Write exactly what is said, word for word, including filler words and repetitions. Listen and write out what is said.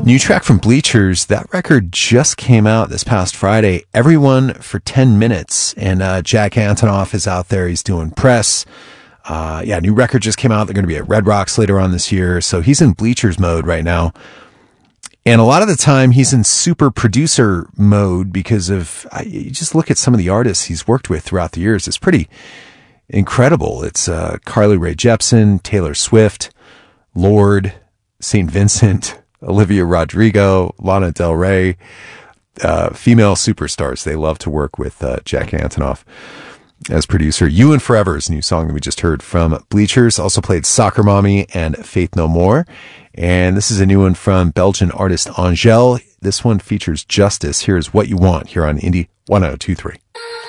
New track from Bleachers. That record just came out this past Friday. Everyone for ten minutes. And uh, Jack Antonoff is out there. He's doing press. Uh, yeah, new record just came out. They're going to be at Red Rocks later on this year. So he's in Bleachers mode right now. And a lot of the time he's in super producer mode because of, I, you just look at some of the artists he's worked with throughout the years. It's pretty incredible. It's uh, Carly Rae Jepsen, Taylor Swift, Lorde, Saint Vincent, Olivia Rodrigo, Lana Del Rey, uh, female superstars. They love to work with uh, Jack Antonoff as producer. You and Forever's new song that we just heard from Bleachers. Also played Soccer Mommy and Faith No More. And this is a new one from Belgian artist Angèle. This one features Justice. Here's What You Want here on Indie one oh two three.